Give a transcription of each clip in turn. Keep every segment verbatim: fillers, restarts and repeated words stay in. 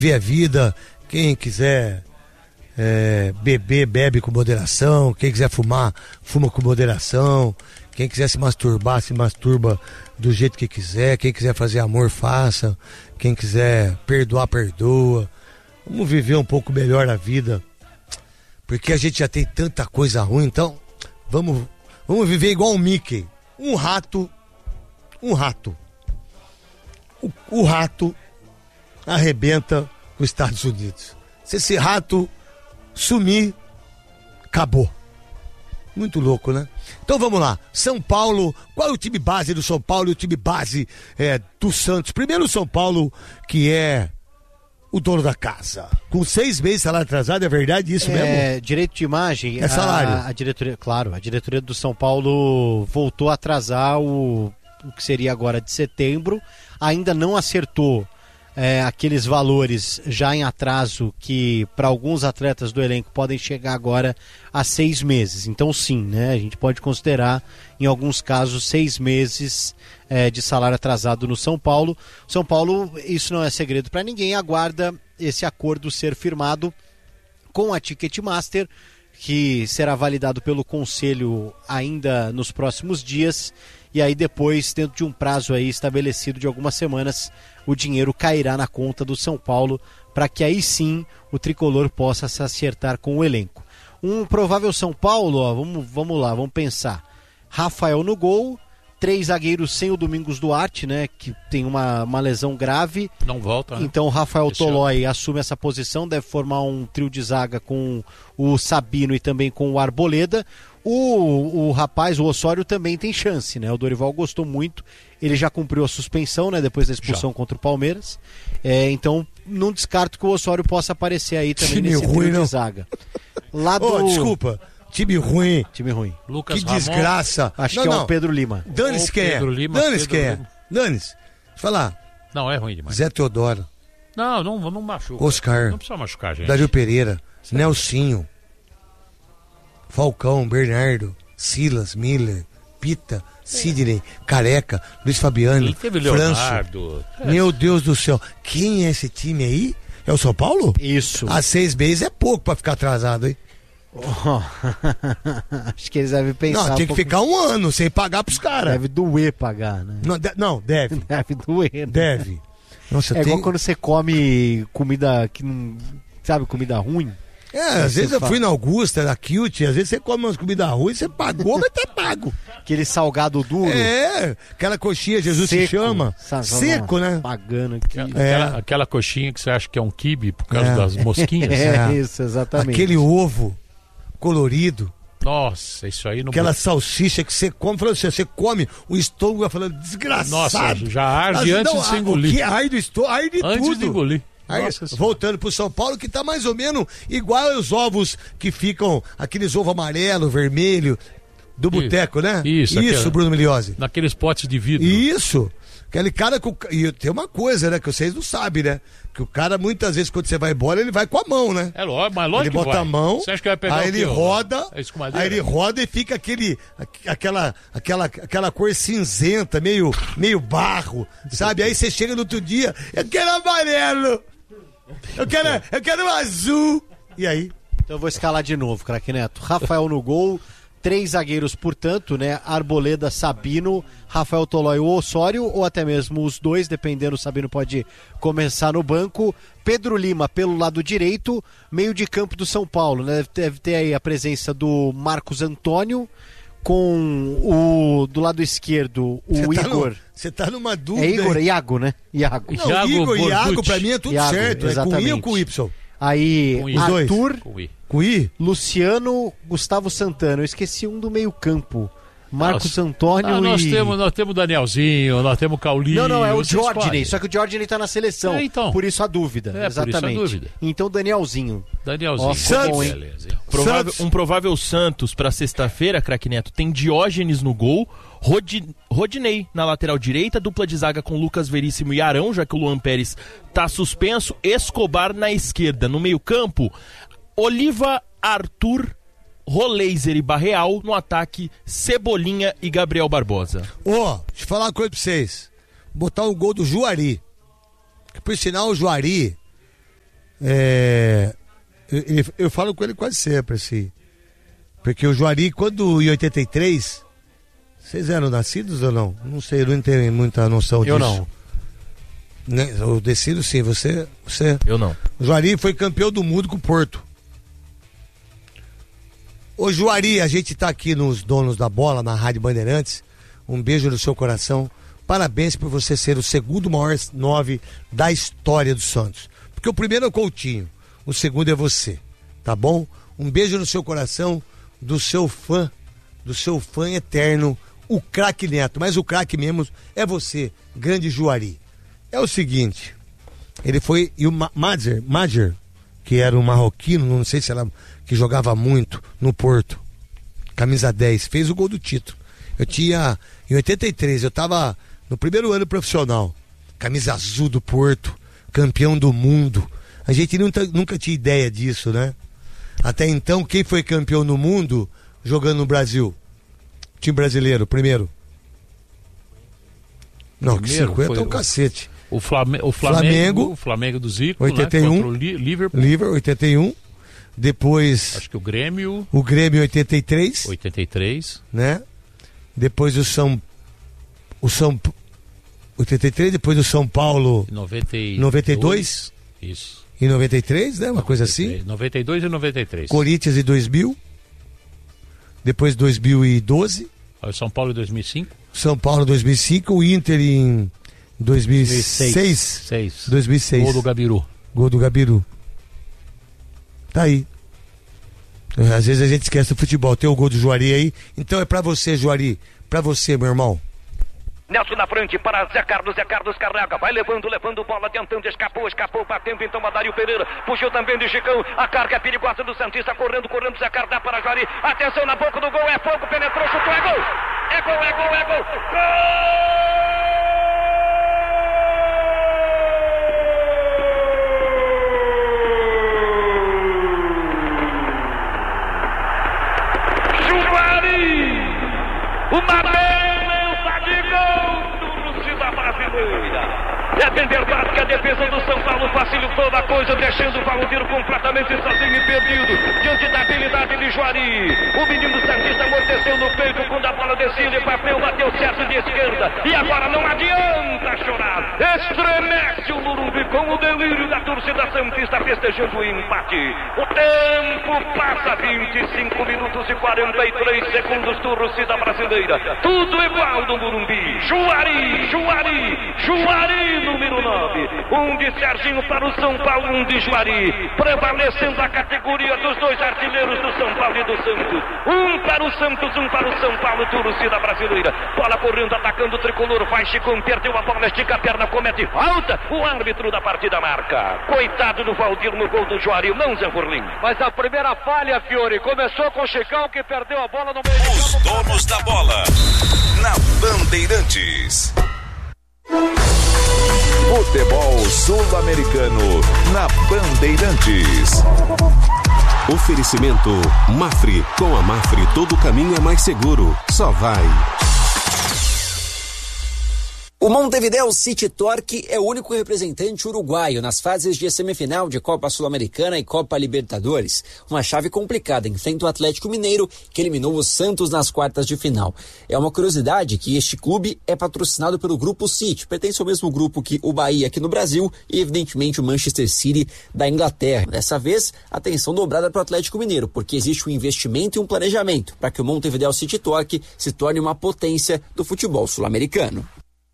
Viver a vida, quem quiser é, beber, bebe com moderação, quem quiser fumar, fuma com moderação, quem quiser se masturbar, se masturba do jeito que quiser, quem quiser fazer amor, faça, quem quiser perdoar, perdoa. Vamos viver um pouco melhor a vida, porque a gente já tem tanta coisa ruim, então vamos, vamos viver igual o Mickey, um rato, um rato, o, o rato arrebenta os Estados Unidos. Se esse rato sumir, acabou. Muito louco, né? Então vamos lá, São Paulo, qual é o time base do São Paulo e o time base é, do Santos? Primeiro o São Paulo, que é o dono da casa, com seis meses de salário atrasado, é verdade isso é, mesmo? É, direito de imagem, é salário. A, a diretoria, claro, a diretoria do São Paulo voltou a atrasar o, o que seria agora de setembro, ainda não acertou É, aqueles valores já em atraso que para alguns atletas do elenco podem chegar agora a seis meses. Então sim, né, a gente pode considerar em alguns casos seis meses é, de salário atrasado no São Paulo. São Paulo, isso não é segredo para ninguém, aguarda esse acordo ser firmado com a Ticketmaster, que será validado pelo Conselho ainda nos próximos dias, e aí depois, dentro de um prazo aí estabelecido de algumas semanas, o dinheiro cairá na conta do São Paulo, para que aí sim o tricolor possa se acertar com o elenco. Um provável São Paulo, ó, vamos, vamos lá, vamos pensar. Rafael no gol, três zagueiros sem o Domingos Duarte, né, que tem uma, uma lesão grave. Não volta, né? Então o Rafael Esse Tolói ano. assume essa posição, deve formar um trio de zaga com o Sabino e também com o Arboleda. O, o rapaz, o Osório, também tem chance, né? O Dorival gostou muito, ele já cumpriu a suspensão, né? Depois da expulsão já. contra o Palmeiras. É, então, não descarto que o Osório possa aparecer aí também time nesse ruim, trio não. de zaga. Lá do... Oh, desculpa, time ruim. Time ruim. Lucas que Ramon. desgraça. Acho não, que é não. o Pedro Lima. Dane-se quem é. Dane-se quem é. Dane-se. Falar. Não, é ruim demais. Zé Teodoro. Não, não, não machuca. Oscar. Não precisa machucar, gente. Dario Pereira. Sim. Nelsinho. Falcão, Bernardo. Silas, Miller, Pita, Sidney, Careca, Luiz Fabiano, Ele teve Leonardo. É. Meu Deus do céu, quem é esse time aí? É o São Paulo? Isso. Há seis meses é pouco pra ficar atrasado, hein? Oh. Acho que eles devem pensar. Não, tem um que pouco... ficar um ano sem pagar pros caras. Deve doer pagar, né? Não, de... não deve. Deve doer. Né? Deve. Nossa, é tem... igual quando você come comida que não. Sabe, comida ruim? É, às vezes eu fui na Augusta, na Cute, às vezes você come umas comidas ruins, você pagou, vai ter pago. Aquele salgado duro. É, aquela coxinha, Jesus seco, se chama. Sabe, seco, né? Pagando aqui. É. Aquela, aquela coxinha que você acha que é um quibe por causa é. das mosquinhas. É, é, isso, exatamente. Aquele ovo colorido. Nossa, isso aí não. Aquela salsicha que você come, falando assim, você come, o estômago vai falando, desgraçado. Nossa, já arde antes não, de se engolir. O que arde do estômago, arde antes tudo. de engolir. Aí, voltando pro São Paulo, que tá mais ou menos igual aos ovos que ficam, aqueles ovos amarelo, vermelho, do boteco, né? Isso, Isso, aquela, Bruno Milhose. Naqueles potes de vidro. Isso. Aquele cara com... E tem uma coisa, né, que vocês não sabem, né? Que o cara, muitas vezes, quando você vai embora, ele vai com a mão, né? É lógico, mas lógico ele bota que vai. a mão, você acha que vai pegar aí o ele quê, roda, é aí ele roda e fica aquele, aquela, aquela, aquela cor cinzenta, meio, meio barro, sabe? Aí você chega no outro dia, eu quero amarelo, eu quero, eu quero azul. E aí? Então eu vou escalar de novo, craque Neto. Rafael no gol, três zagueiros, portanto, né? Arboleda, Sabino, Rafael Tolói, o Osório, ou até mesmo os dois, dependendo, o Sabino pode começar no banco. Pedro Lima pelo lado direito, meio de campo do São Paulo, né? Deve ter aí a presença do Marcos Antônio, com o do lado esquerdo, o cê tá Igor. Você tá numa dúvida. É Igor, aí. Iago, né? Iago. Não, Iago Igor e Iago, Borducci. pra mim é tudo Iago, certo. exatamente. É com I ou com Y? Aí, Com I. Arthur, Com I. Com I? Luciano, Gustavo Santana. Eu esqueci um do meio campo. Marcos Nossa. Antônio ah, nós e... Temos, nós temos o Danielzinho, nós temos o Caulinho. Não, não, é o Jorginho. Jorginho. Só que o Jorginho tá na seleção. É, então. Por isso a dúvida. É, exatamente. por isso a dúvida. Então, Danielzinho. Danielzinho. Ó, ficou bom, hein? Beleza. Provável, um provável Santos para sexta-feira, craque Neto, tem Diógenes no gol, Rodi, Rodinei na lateral direita, dupla de zaga com Lucas Veríssimo e Arão, já que o Luan Pérez tá suspenso, Escobar na esquerda. No meio-campo, Oliva, Arthur, Roleiser e Barreal. No ataque, Cebolinha e Gabriel Barbosa. Ó, oh, deixa eu falar uma coisa pra vocês. Botar o gol do Juari. Por sinal, o Juari É, eu, eu falo com ele quase sempre, assim. Porque o Juari, quando em oitenta e três, vocês eram nascidos ou não? Não sei, eu não tenho muita noção Eu disso. não. Né? O Decílio, sim, você, você. Eu não. O Juari foi campeão do mundo com o Porto. Ô Juari, a gente tá aqui nos Donos da Bola, na Rádio Bandeirantes. Um beijo no seu coração. Parabéns por você ser o segundo maior nove da história do Santos. Porque o primeiro é o Coutinho, o segundo é você, tá bom? Um beijo no seu coração do seu fã, do seu fã eterno, o craque Neto. Mas o craque mesmo é você, grande Juari. É o seguinte, ele foi, e o Madjer, Madjer, que era um marroquino, não sei se era, que jogava muito no Porto, camisa dez, fez o gol do título. Eu tinha, em oitenta e três, eu tava no primeiro ano profissional, camisa azul do Porto, campeão do mundo. A gente nunca, nunca tinha ideia disso, né? Até então, quem foi campeão no mundo jogando no Brasil? Time brasileiro, primeiro. Não, que Primeiro cinquenta é foi um o- cacete. O, Flame... o Flamengo, Flamengo, o Flamengo do Zico, oitenta e um, né, contra o Li- Liverpool. Liverpool, oitenta e um. Depois Acho que o Grêmio, o Grêmio, oitenta e três, oitenta e três. né? Depois o São... O São... oitenta e três, depois o São Paulo noventa e noventa e dois Isso. e noventa e três, né? Uma coisa assim. noventa e dois e noventa e três. Corinthians em dois mil. Depois dois mil e doze. Aí o São Paulo em dois mil e cinco. São Paulo dois mil e cinco. O Inter em dois mil e seis. seis. dois mil e seis. Gol do Gabiru. Gol do Gabiru. Tá aí. Às vezes a gente esquece do futebol. Tem o gol do Juari aí. Então é pra você, Juari. Pra você, meu irmão. Nelson na frente para Zé Carlos, Zé Carlos carrega, vai levando, levando bola, adiantando, escapou, escapou, batendo então Adário Pereira, puxou também de Chicão, a carga é perigosa do Santista, correndo, correndo, Zé Carlos dá para Juari, atenção na boca do gol, é fogo, penetrou, chutou, é gol, é gol, é gol, é gol, gol! Juari, uma beleza de gol do torcida brasileira. É bem verdade que a defesa do São Paulo facilitou a coisa, deixando o Valdir completamente sozinho e perdido, diante da habilidade de Juari. O menino Santista amorteceu no peito quando a bola descia, ele bateu, bateu certo de esquerda, e agora não adianta chorar. Estremece o Morumbi com o delírio da torcida Santista festejando o empate. O tempo passa, vinte e cinco minutos e quarenta e três segundos, torcida brasileira. Tudo igual no Morumbi. Juari, Juari, Juari número nove. Um de Serginho para o São Paulo, um de Juari. Prevalecendo a categoria dos dois artilheiros do São Paulo e do Santos. Um para o Santos, um para o São Paulo, torcida brasileira. Bola correndo, atacando o tricolor. Vai Chicão, perdeu a bola, estica a perna, comete falta. O árbitro da partida marca. Coitado do Valdir no gol do Juari, não Zé Furlim. Mas a primeira falha, Fiore, começou com o Chicão, que perdeu a bola no meio de Os campo. donos da bola, na Bandeirantes. Futebol sul-americano, na Bandeirantes. Oferecimento Mafre. Com a Mafre todo caminho é mais seguro. Só vai. O Montevideo City Torque é o único representante uruguaio nas fases de semifinal de Copa Sul-Americana e Copa Libertadores. Uma chave complicada, enfrenta o Atlético Mineiro, que eliminou o Santos nas quartas de final. É uma curiosidade que este clube é patrocinado pelo Grupo City, pertence ao mesmo grupo que o Bahia aqui no Brasil e, evidentemente, o Manchester City da Inglaterra. Dessa vez, atenção dobrada para o Atlético Mineiro, porque existe um investimento e um planejamento para que o Montevideo City Torque se torne uma potência do futebol sul-americano.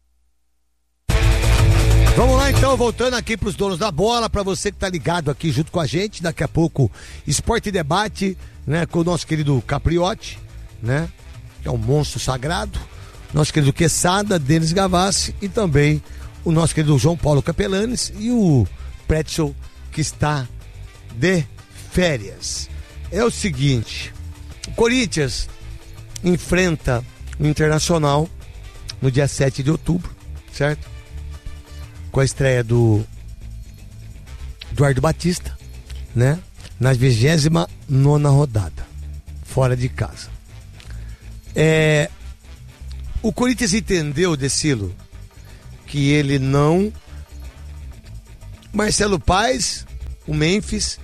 Vamos lá então, voltando aqui para os donos da bola, para você que tá ligado aqui junto com a gente, daqui a pouco Esporte e Debate, né, com o nosso querido Capriotti, né, que é um monstro sagrado, nosso querido Quesada, Denis Gavassi e também o nosso querido João Paulo Capelanes e o Pretzel, que está de férias. É o seguinte, o Corinthians enfrenta o Internacional no dia sete de outubro, certo? Com a estreia do Eduardo Batista, né? Na vigésima nona rodada, fora de casa. É, o Corinthians entendeu, Decilo, que ele não... Marcelo Paes o Memphis,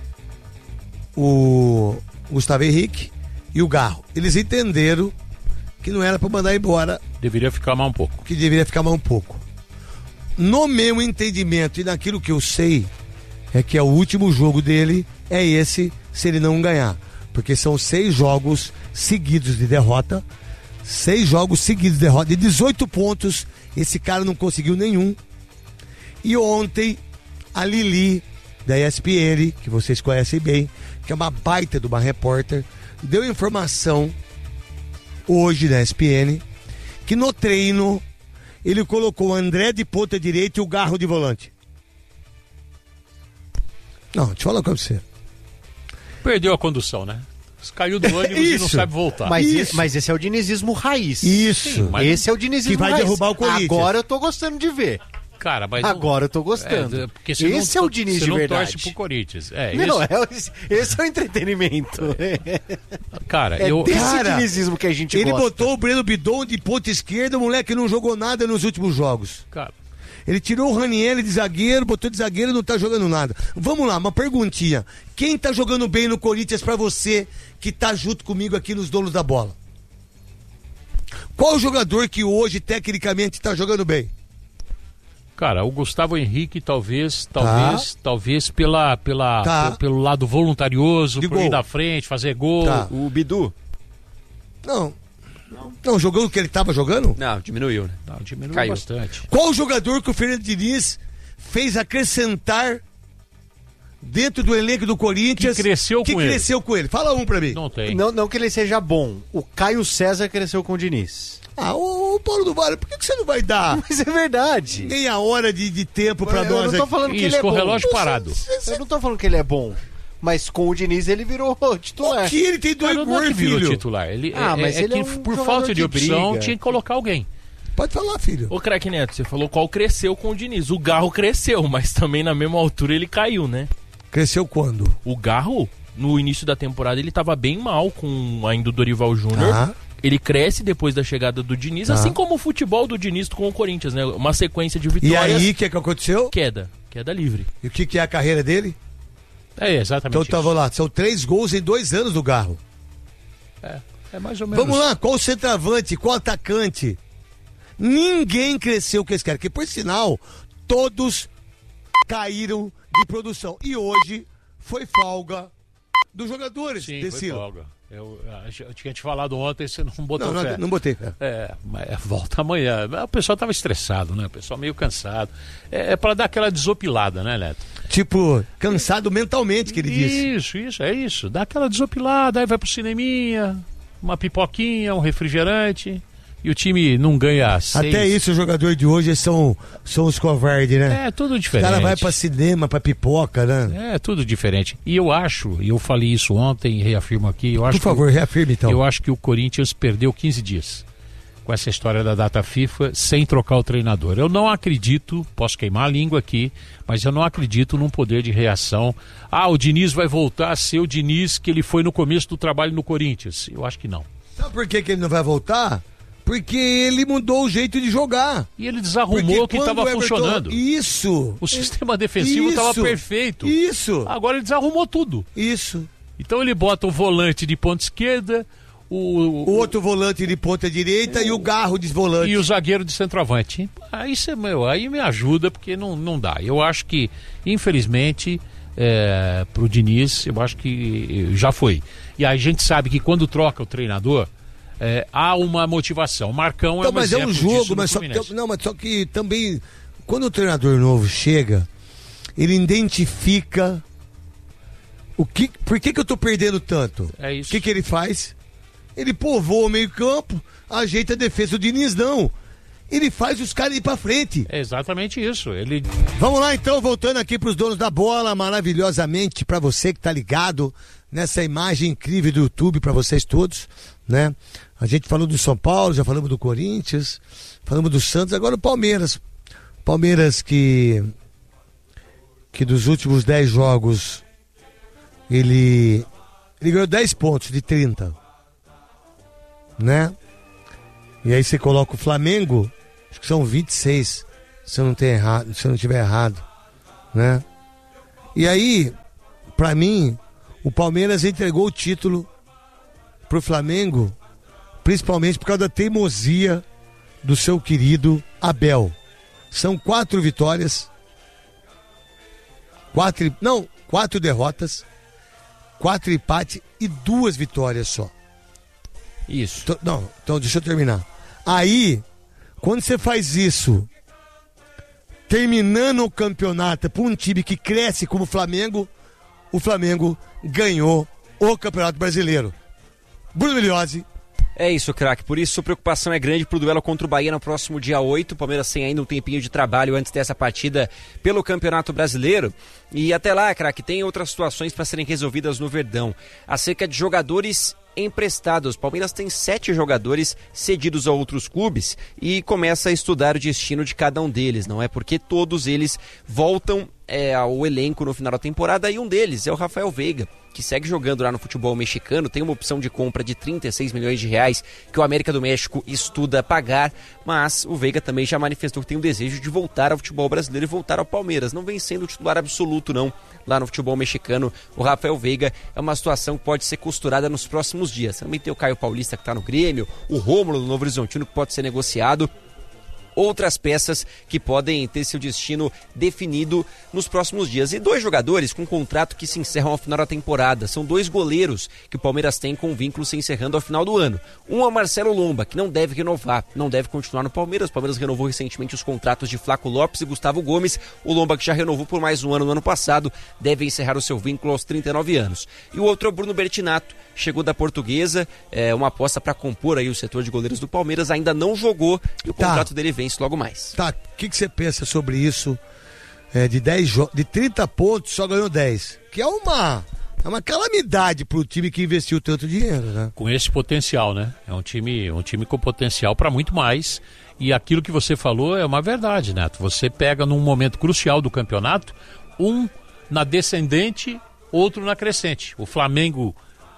o Gustavo Henrique e o Garro. Eles entenderam que não era para mandar embora. Deveria ficar mais um pouco. Que deveria ficar mais um pouco. No meu entendimento e naquilo que eu sei, é que é o último jogo dele, é esse, se ele não ganhar. Porque são seis jogos seguidos de derrota. Seis jogos seguidos de derrota. De dezoito pontos, esse cara não conseguiu nenhum. E ontem, a Lili, da E S P N, que vocês conhecem bem, que é uma baita de uma repórter, deu informação hoje na E S P N que no treino ele colocou o André de ponta direita e o Garro de volante. Não, deixa eu falar com você. Perdeu a condução, né? Caiu do ônibus e não sabe voltar. Mas, Isso. mas esse é o dinizismo raiz. Isso. Sim, mas- Esse é o dinizismo Que vai raiz. derrubar o Corinthians. Agora eu tô gostando de ver. Cara, mas Agora eu tô gostando. É, porque você Esse não, é o Diniz você de não verdade. torce pro Corinthians. É, Não, esse, é, esse, esse é o entretenimento. cara, É eu desse Cara, dinizismo que a gente Ele gosta. botou o Breno Bidon de ponta esquerda, o moleque não jogou nada nos últimos jogos. cara, Ele tirou o Ranieri de zagueiro, botou de zagueiro e não tá jogando nada. Vamos lá, uma perguntinha. Quem tá jogando bem no Corinthians pra você, que tá junto comigo aqui nos donos da bola? Qual o jogador que hoje, tecnicamente, tá jogando bem? cara, o Gustavo Henrique talvez, talvez, talvez pela, pela, Tá. pe- pelo lado voluntarioso, De por ir gol. da frente, fazer gol. Tá. O Bidu? Não. Não, jogando o que ele tava jogando? Não, diminuiu, né? Não, diminuiu Caiu. bastante. Qual o jogador que o Fernando Diniz fez acrescentar dentro do elenco do Corinthians Que cresceu que com ele. cresceu com ele? Fala um pra mim. Não tem. Não, não que ele seja bom. O Caio César cresceu com o Diniz. Ah, ô, ô Paulo do Vale, por que, que você não vai dar Mas é verdade. meia hora de, de tempo pra eu nós não tô aqui? falando que Isso, ele é com o bom. relógio parado. Eu não tô falando que ele é bom. Mas com o Diniz ele virou titular. Que ele tem dois Cara, não é gols, que virou filho. titular. Ele, Ah, é, mas é ele que é um por jogador falta de, de opção briga. tinha que colocar alguém. Pode falar, filho. Ô, craque Neto, você falou qual cresceu com o Diniz. O Garro cresceu, mas também na mesma altura ele caiu, né? Cresceu quando? O Garro, no início da temporada, ele tava bem mal com ainda o Dorival Júnior. Tá. Ele cresce depois da chegada do Diniz, Tá. assim como o futebol do Diniz com o Corinthians, né? Uma sequência de E vitórias. aí, o que, que aconteceu? Queda. Queda livre. E o que, que é a carreira dele? É, exatamente. Então tava lá, são três gols em dois anos do Garro. É, é mais ou menos. Vamos lá, qual o centroavante, qual atacante? Ninguém cresceu com esse cara, que por sinal, todos caíram de produção. E hoje foi folga dos jogadores Sim, desse foi ano. folga. Eu, eu tinha te falado ontem, você não botou Não, fé. não, não botei, cara. É, mas volta amanhã. O pessoal tava estressado, né? O pessoal meio cansado. É, é para dar aquela desopilada, né, Neto? Tipo, cansado mentalmente, que ele disse. Isso, isso, é isso. Dá aquela desopilada, aí vai pro cineminha, uma pipoquinha, um refrigerante. E o time não ganha seis. Até isso, os jogadores de hoje são, são os covardes, né? É, tudo O diferente. cara vai pra cinema, pra pipoca, né? É, tudo diferente. E eu acho, e eu falei isso ontem e reafirmo aqui, eu acho Por favor, que, reafirme então. eu acho que o Corinthians perdeu quinze dias com essa história da data FIFA sem trocar o treinador. Eu não acredito, posso queimar a língua aqui, mas eu não acredito num poder de reação. Ah, o Diniz vai voltar a ser o Diniz que ele foi no começo do trabalho no Corinthians. Eu acho que não. Sabe por que, que ele não vai voltar? Porque ele mudou o jeito de jogar. E ele desarrumou Porque o que quando estava o Everton- funcionando. Isso. O sistema defensivo estava Isso. perfeito. Isso. Agora ele desarrumou tudo. Isso. Então ele bota o volante de ponta esquerda, o, O outro volante de ponta direita e o Garro de volante. e o zagueiro de centroavante. Aí, cê, meu, aí me ajuda, porque não, não dá. Eu acho que, infelizmente, é, pro Diniz, eu acho que já foi. E a gente sabe que quando troca o treinador, é, há uma motivação. O Marcão Então, é um mas é um exemplo jogo, disso no mas só, Fluminense. não, mas só que também, quando o treinador novo chega, ele identifica o que, por que, que eu tô perdendo tanto? É isso. O que, que ele faz? Ele povoa o meio-campo, ajeita a defesa. O Diniz não. Ele faz os caras ir pra frente. É exatamente isso. Ele Vamos lá então, voltando aqui pros donos da bola, maravilhosamente pra você que tá ligado nessa imagem incrível do YouTube pra vocês todos, né? A gente falou do São Paulo, já falamos do Corinthians, falamos do Santos, agora o Palmeiras. Palmeiras que que dos últimos dez jogos ele ele ganhou dez pontos de trinta, né? E aí você coloca o Flamengo, acho que são vinte e seis, se eu não tenho errado, se eu não tiver errado, né? E aí pra mim, o Palmeiras entregou o título pro Flamengo, principalmente por causa da teimosia do seu querido Abel. São quatro vitórias, quatro, não, quatro derrotas, quatro empates e duas vitórias só. Isso. Então, não, então deixa eu terminar. Aí, quando você faz isso, terminando o campeonato para um time que cresce como o Flamengo, o Flamengo ganhou o Campeonato Brasileiro. Bruno Milhozzi. É isso, craque. Por isso, a preocupação é grande pro duelo contra o Bahia no próximo dia oito. O Palmeiras tem ainda um tempinho de trabalho antes dessa partida pelo Campeonato Brasileiro. E até lá, craque, tem outras situações para serem resolvidas no Verdão. Acerca de jogadores emprestados. O Palmeiras tem sete jogadores cedidos a outros clubes e começa a estudar o destino de cada um deles, não é? Porque todos eles voltam é, ao elenco no final da temporada e um deles é o Rafael Veiga, que segue jogando lá no futebol mexicano, tem uma opção de compra de trinta e seis milhões de reais que o América do México estuda pagar, mas o Veiga também já manifestou que tem o desejo de voltar ao futebol brasileiro e voltar ao Palmeiras. Não vem sendo o titular absoluto, não, lá no futebol mexicano. O Rafael Veiga é uma situação que pode ser costurada nos próximos dias. Também tem o Caio Paulista que está no Grêmio, o Rômulo do Novo Horizontino que pode ser negociado. Outras peças que podem ter seu destino definido nos próximos dias. E dois jogadores com contrato que se encerram ao final da temporada. São dois goleiros que o Palmeiras tem com vínculo se encerrando ao final do ano. Um é o Marcelo Lomba, que não deve renovar, não deve continuar no Palmeiras. O Palmeiras renovou recentemente os contratos de Flaco Lopes e Gustavo Gomes. O Lomba, que já renovou por mais um ano no ano passado, deve encerrar o seu vínculo aos trinta e nove anos. E o outro é o Bruno Bertinato, chegou da Portuguesa, é uma aposta para compor aí o setor de goleiros do Palmeiras, ainda não jogou e o tá. contrato dele vence logo mais. Tá, o que, que você pensa sobre isso? É, de, dez jo- de trinta pontos só ganhou dez, que é uma, é uma calamidade pro time que investiu tanto dinheiro, né? Com esse potencial, né? É um time, um time com potencial para muito mais. E aquilo que você falou é uma verdade, Neto. Você pega num momento crucial do campeonato, um na descendente, outro na crescente. O Flamengo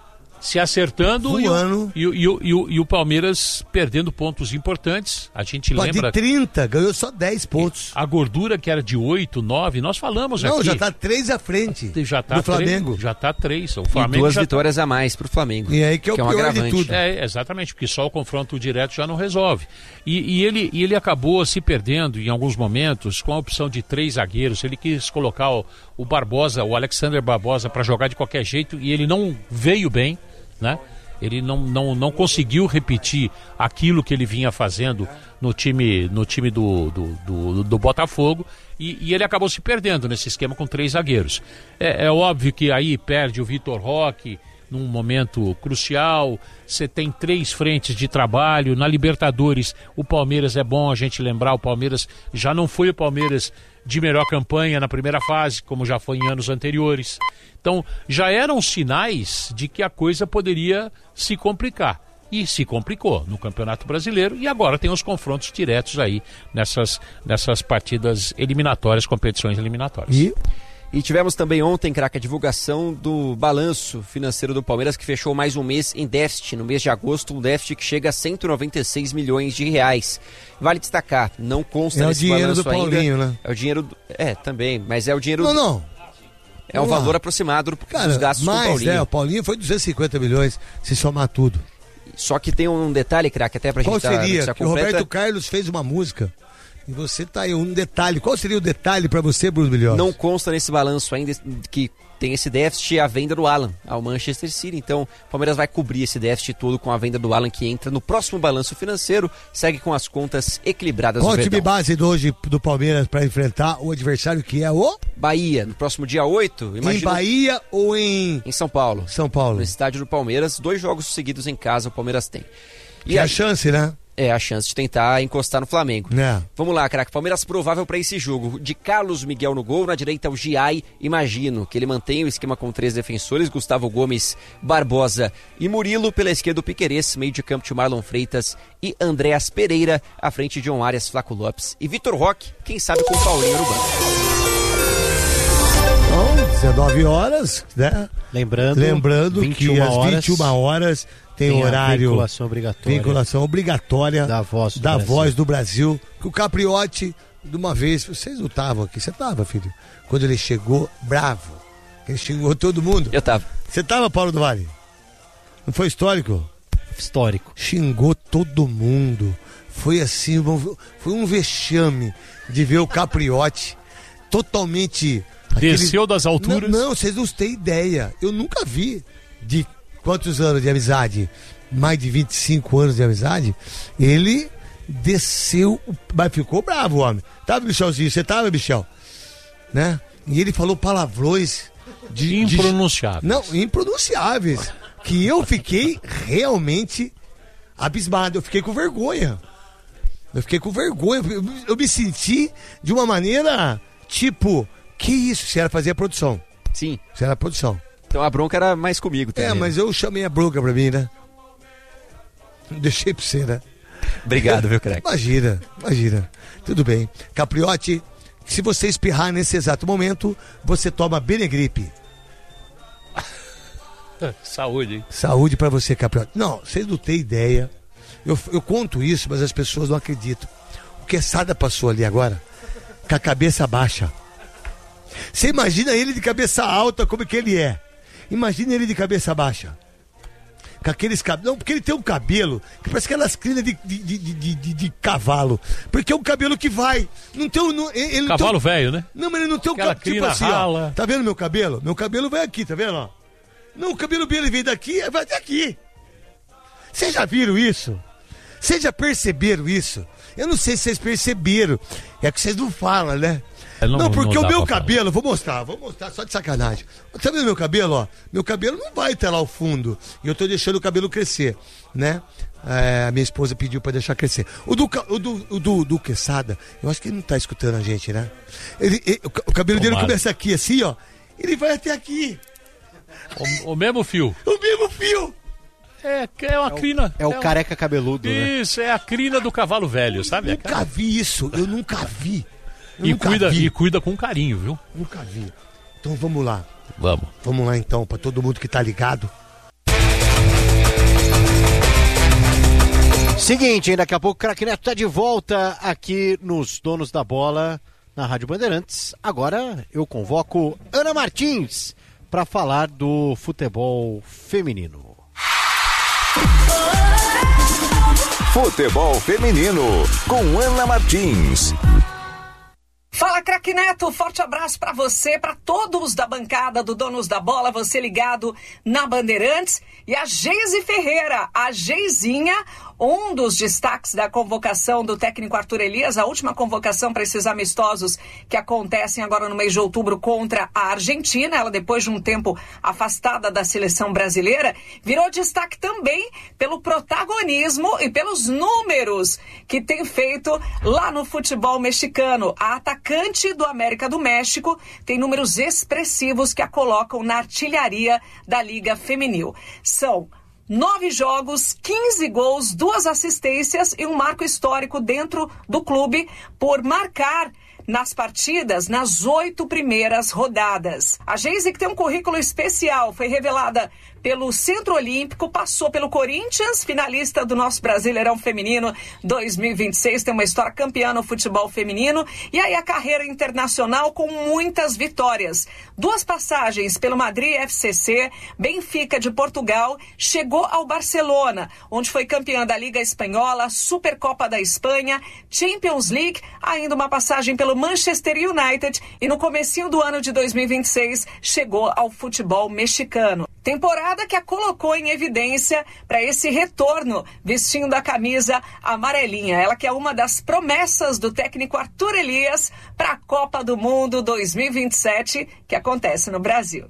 se acertando e o, e, o, e, o, e, o, e o Palmeiras perdendo pontos importantes. A gente Pô, lembra... de trinta, ganhou só dez pontos. A gordura que era de oito, nove, nós falamos Não, aqui. já tá três à frente já tá do Flamengo. três, já tá três. O Flamengo e duas já vitórias tá... a mais pro Flamengo. E aí que é o que é um pior agravante. de tudo. É, exatamente, porque só o confronto direto já não resolve. E, e, ele, e ele acabou se perdendo em alguns momentos com a opção de três zagueiros. Ele quis colocar o, o Barbosa, o Alexander Barbosa, para jogar de qualquer jeito e ele não veio bem, né? Ele não, não, não conseguiu repetir aquilo que ele vinha fazendo no time, no time do, do, do, do Botafogo e, e ele acabou se perdendo nesse esquema com três zagueiros. É, é óbvio que aí perde o Vitor Roque num momento crucial, você tem três frentes de trabalho, na Libertadores o Palmeiras é bom a gente lembrar, o Palmeiras já não foi o Palmeiras de melhor campanha na primeira fase, como já foi em anos anteriores. Então, já eram sinais de que a coisa poderia se complicar. E se complicou no Campeonato Brasileiro e agora tem os confrontos diretos aí nessas, nessas partidas eliminatórias, competições eliminatórias. E... E tivemos também ontem, craque, a divulgação do balanço financeiro do Palmeiras, que fechou mais um mês em déficit, no mês de agosto, um déficit que chega a cento e noventa e seis milhões de reais. Vale destacar, não consta é nesse balanço do Paulinho, ainda. Né? É o dinheiro do... É, também, mas é o dinheiro... Não, não. É um valor aproximado dos Cara, gastos mais, do Paulinho. É, o Paulinho foi duzentos e cinquenta milhões, se somar tudo. Só que tem um detalhe, craque, até pra Qual gente... Qual seria? Tá, que o Roberto Carlos fez uma música... E você tá aí, um detalhe. Qual seria o detalhe para você, Bruno Milhões? Não consta nesse balanço ainda que tem esse déficit a venda do Alan ao Manchester City. Então, o Palmeiras vai cobrir esse déficit todo com a venda do Alan, que entra no próximo balanço financeiro. Segue com as contas equilibradas. Qual o time base do hoje do Palmeiras para enfrentar o adversário que é o... Bahia, no próximo dia oito. Imagino... Em Bahia ou em... Em São Paulo. São Paulo. No estádio do Palmeiras. Dois jogos seguidos em casa o Palmeiras tem. E que a chance, né? É, a chance de tentar encostar no Flamengo. É. Vamos lá, craque. Palmeiras provável para esse jogo. De Carlos Miguel no gol, na direita o Giai. Imagino que ele mantém o esquema com três defensores, Gustavo Gomes, Barbosa e Murilo. Pela esquerda o Piquerez, meio de campo de Marlon Freitas e Andréas Pereira. À frente John Arias, Flaco Lopes e Vitor Roque, quem sabe com o Paulinho no banco. Então, dezenove horas, né? Lembrando, Lembrando que às horas, vinte e uma horas tem, tem horário. Vinculação obrigatória. Vinculação obrigatória da voz do, da Brasil. voz do Brasil. Que o Capriotti, de uma vez, vocês não estavam aqui, você estava, filho? Quando ele chegou, bravo. Ele xingou todo mundo. Eu tava. Você tava, Paulo do Vale? Não foi histórico? Histórico. Xingou todo mundo. Foi assim, foi um vexame de ver o Capriotti totalmente... Desceu aquele... das alturas. Não, não, vocês não têm ideia. Eu nunca vi de quantos anos de amizade, mais de vinte e cinco anos de amizade, ele desceu, mas ficou bravo o homem. Tava, Michelzinho? Você tava, Michel? Né? E ele falou palavrões de... Impronunciáveis. De... Não, impronunciáveis. Que eu fiquei realmente abismado. Eu fiquei com vergonha. Eu fiquei com vergonha. Eu, eu me senti de uma maneira, tipo, que isso? Se era fazer a produção. Sim. Se era a produção. Então a bronca era mais comigo também. É, mas eu chamei a bronca pra mim, né? Deixei pra você, né? Obrigado, viu, craque? Imagina, imagina. Tudo bem. Capriotti, se você espirrar nesse exato momento, você toma Benegripe. Saúde, hein? Saúde pra você, Capriotti. Não, vocês não têm ideia. Eu, eu conto isso, mas as pessoas não acreditam. O Quesada passou ali agora, com a cabeça baixa. Você imagina ele de cabeça alta, como que ele é. Imagina ele de cabeça baixa. Com aqueles cabelos. Não, porque ele tem um cabelo que parece aquelas crinas de, de, de, de, de, de cavalo. Porque é um cabelo que vai. Não tem um. Não, ele não Cavalo tem um... velho, né? Não, mas ele não tem um Aquela cabelo. Tipo crina assim, rala. ó. Tá vendo meu cabelo? Meu cabelo vai aqui, tá vendo? Ó? Não, o cabelo dele vem daqui, vai até aqui. Vocês já viram isso? Vocês já perceberam isso? Eu não sei se vocês perceberam. É que vocês não falam, né? Não, não, porque não o meu falar. cabelo, vou mostrar, vou mostrar só de sacanagem. Tá vendo meu cabelo, ó? Meu cabelo não vai até lá ao fundo. E eu tô deixando o cabelo crescer, né? É, a minha esposa pediu pra deixar crescer. O do, o do, o do, do Quesada, eu acho que ele não tá escutando a gente, né? Ele, ele, o, o cabelo Tomara. dele começa aqui, assim, ó. Ele vai até aqui. O, o mesmo fio. O mesmo fio. É, é uma É o, crina. é o é careca cabeludo, né? Isso, é a crina do cavalo velho, sabe? Eu nunca vi isso, eu nunca vi. Eu E nunca cuida, vi. e cuida com carinho, viu? Nunca vi. Então vamos lá. Vamos. Vamos lá então, pra todo mundo que tá ligado. Seguinte, hein, daqui a pouco o Craque Neto tá de volta aqui nos Donos da Bola, na Rádio Bandeirantes. Agora eu convoco Ana Martins para falar do futebol feminino. Futebol Feminino, com Ana Martins. Fala, Craque Neto, forte abraço pra você, pra todos da bancada do Donos da Bola, você ligado na Bandeirantes. E a Geise Ferreira, a Geizinha, um dos destaques da convocação do técnico Arthur Elias, a última convocação para esses amistosos que acontecem agora no mês de outubro contra a Argentina. Ela, depois de um tempo afastada da seleção brasileira, virou destaque também pelo protagonismo e pelos números que tem feito lá no futebol mexicano. A atacante do América do México tem números expressivos que a colocam na artilharia da Liga Feminil. São nove jogos, quinze gols, duas assistências e um marco histórico dentro do clube por marcar nas partidas nas oito primeiras rodadas. A Geise, que tem um currículo especial, foi revelada pelo Centro Olímpico, passou pelo Corinthians, finalista do nosso Brasileirão Feminino dois mil e vinte e seis, tem uma história campeã no futebol feminino, e aí a carreira internacional com muitas vitórias. Duas passagens pelo Madrid F C C, Benfica de Portugal, chegou ao Barcelona, onde foi campeã da Liga Espanhola, Supercopa da Espanha, Champions League, ainda uma passagem pelo Manchester United e no comecinho do ano de dois mil e vinte e seis chegou ao futebol mexicano. Temporada que a colocou em evidência para esse retorno vestindo a camisa amarelinha. Ela que é uma das promessas do técnico Arthur Elias para a Copa do Mundo dois mil e vinte e sete, que acontece no Brasil.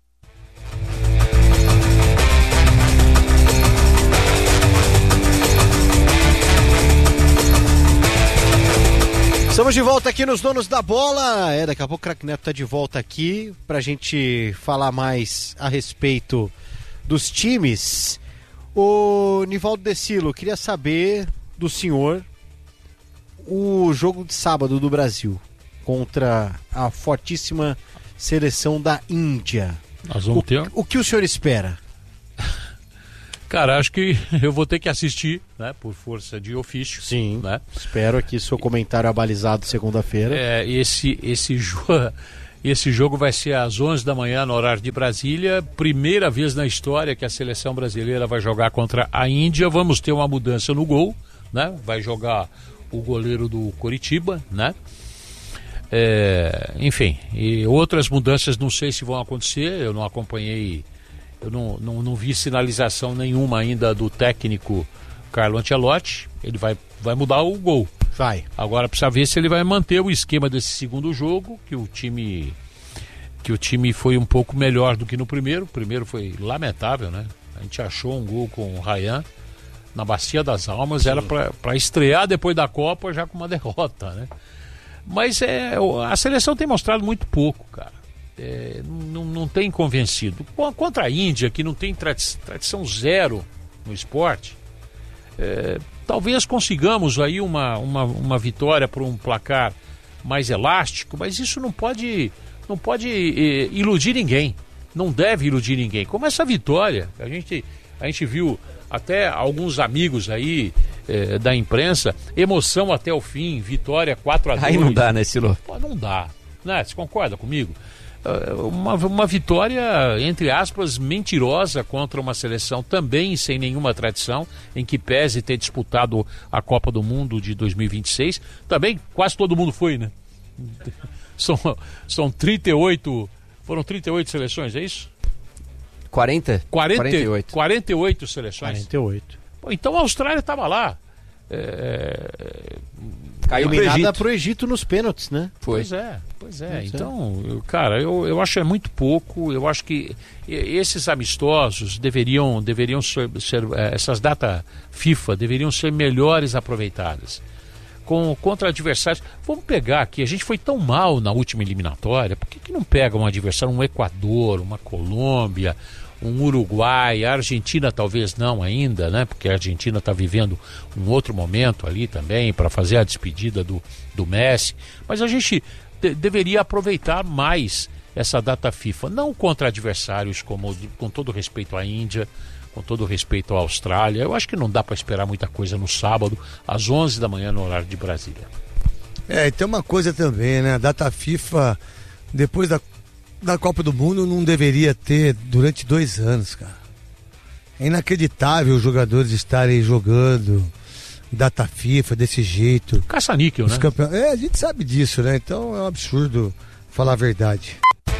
Estamos de volta aqui nos Donos da Bola. É, daqui a pouco o Craque Neto tá de volta aqui pra gente falar mais a respeito dos times. O Nivaldo Decilo, queria saber do senhor o jogo de sábado do Brasil contra a fortíssima seleção da Índia. Nós vamos o, ter... o que o senhor espera? Cara, acho que eu vou ter que assistir, né, por força de ofício. Sim, né? Espero aqui seu comentário abalizado segunda-feira. É, esse, esse, jo... Esse jogo vai ser às onze da manhã no horário de Brasília. Primeira vez na história que a seleção brasileira vai jogar contra a Índia. Vamos ter uma mudança no gol, né? Vai jogar o goleiro do Coritiba, né? É, enfim, e outras mudanças não sei se vão acontecer. Eu não acompanhei, eu não, não, não vi sinalização nenhuma ainda do técnico Carlo Ancelotti. Ele vai, vai mudar o gol. Vai. Agora precisa ver se ele vai manter o esquema desse segundo jogo, que o time que o time foi um pouco melhor do que no primeiro. O primeiro foi lamentável, né? A gente achou um gol com o Ryan na Bacia das Almas. Sim. Era para estrear depois da Copa já com uma derrota, né? Mas é, a seleção tem mostrado muito pouco, cara. É, não, não tem convencido. Contra a Índia, que não tem tradi- tradição zero no esporte, é, talvez consigamos aí uma, uma, uma vitória por um placar mais elástico, mas isso não pode, não pode eh, iludir ninguém. Não deve iludir ninguém. Como essa vitória, a gente, a gente viu até alguns amigos aí eh, da imprensa, emoção até o fim, vitória quatro a dois. Aí não dá, né, Silo? Pô, não dá. Né? Você concorda comigo? Uma, uma vitória, entre aspas, mentirosa contra uma seleção também sem nenhuma tradição, em que pese ter disputado a Copa do Mundo de dois mil e vinte e seis. Também quase todo mundo foi, né? São, são trinta e oito, foram trinta e oito seleções, é isso? quarenta? quarenta, quarenta e oito. quarenta e oito seleções. quarenta e oito. Pô, então a Austrália estava lá. É... Caiu eliminada pro Egito nos pênaltis, né? Foi. Pois é, pois é. Pois então, eu, cara, eu, eu acho é muito pouco. Eu acho que esses amistosos deveriam, deveriam ser, ser essas datas FIFA deveriam ser melhores aproveitadas. Com, contra adversários. Vamos pegar aqui, a gente foi tão mal na última eliminatória, por que, que não pega um adversário, um Equador, uma Colômbia, um Uruguai, a Argentina talvez não ainda, né? Porque a Argentina está vivendo um outro momento ali também para fazer a despedida do, do Messi. Mas a gente de, deveria aproveitar mais essa data FIFA, não contra adversários como, com todo respeito à Índia, com todo respeito à Austrália. Eu acho que não dá para esperar muita coisa no sábado, às onze da manhã no horário de Brasília. É, e tem uma coisa também, né? A data FIFA, depois da da Copa do Mundo, não deveria ter durante dois anos, cara. É inacreditável os jogadores estarem jogando data FIFA desse jeito. Caça-níquel, né? Campeon... É, a gente sabe disso, né? Então é um absurdo falar a verdade.